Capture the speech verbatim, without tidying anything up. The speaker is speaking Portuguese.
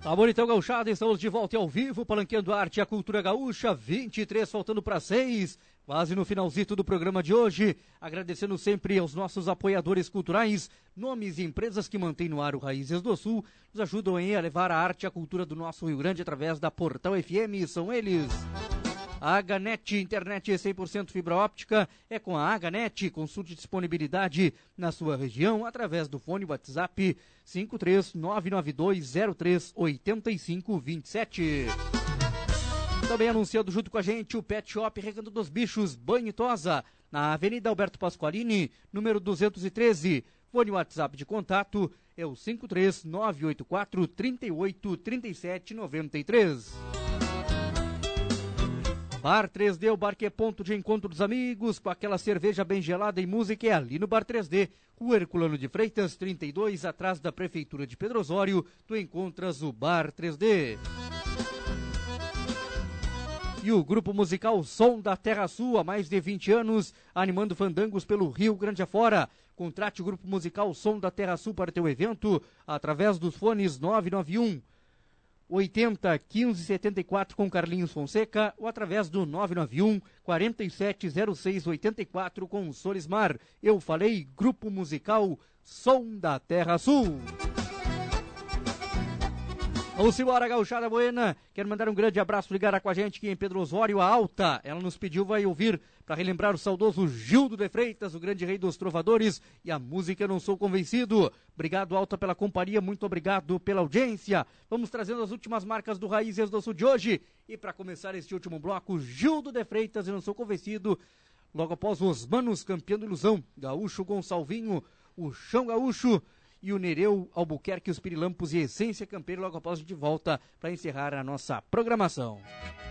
Tá bom então, gauchada, estamos de volta ao vivo, palanqueando a arte e a cultura gaúcha, vinte e três faltando para seis, quase no finalzito do programa de hoje, agradecendo sempre aos nossos apoiadores culturais, nomes e empresas que mantêm no ar o Raízes do Sul, nos ajudam aí a levar a arte e a cultura do nosso Rio Grande através da Portal F M, são eles... A Aganet, internet cem por cento fibra óptica, é com a Aganet, consulte disponibilidade na sua região através do fone WhatsApp cinco três nove nove dois zero três oito cinco dois sete. Também anunciando junto com a gente o Pet Shop Recanto dos Bichos, Banho e Tosa, na Avenida Alberto Pasqualini, número duzentos e treze. Fone WhatsApp de contato é o cinco três nove oito quatro três oito três sete nove três. Bar três D, o bar que é ponto de encontro dos amigos, com aquela cerveja bem gelada e música, é ali no Bar três D, Rua Herculano de Freitas, trinta e dois, atrás da Prefeitura de Pedro Osório, tu encontras o Bar três D. E o grupo musical Som da Terra Sul, há mais de vinte anos, animando fandangos pelo Rio Grande afora. Contrate o grupo musical Som da Terra Sul para teu evento, através dos fones nove nove um oitenta, quinze, setenta e quatro com Carlinhos Fonseca ou através do nove nove um, quarenta e sete, zero seis, oitenta e quatro com Solismar. Eu falei, grupo musical Som da Terra Sul. Vamos embora, gauchada buena. Quero mandar um grande abraço, ligar com a gente aqui em Pedro Osório, a Alta. Ela nos pediu, vai ouvir, para relembrar o saudoso Gildo de Freitas, o grande rei dos trovadores, e a música Eu Não Sou Convencido. Obrigado, Alta, pela companhia, muito obrigado pela audiência. Vamos trazendo as últimas marcas do Raízes do Sul de hoje. E para começar este último bloco, Gildo de Freitas, Eu Não Sou Convencido. Logo após os Manos, Campeão da Ilusão, Gaúcho Gonçalvinho, o Chão Gaúcho, e o Nereu, Albuquerque, os Pirilampos e Essência Campeira. Logo após a gente volta para encerrar a nossa programação.